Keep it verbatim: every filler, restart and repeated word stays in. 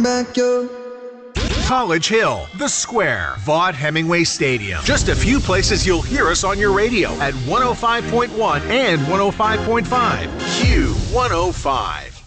College Hill, The Square, Vaught Hemingway Stadium. Just a few places you'll hear us on your radio at one oh five point one and one oh five point five. Q one oh five.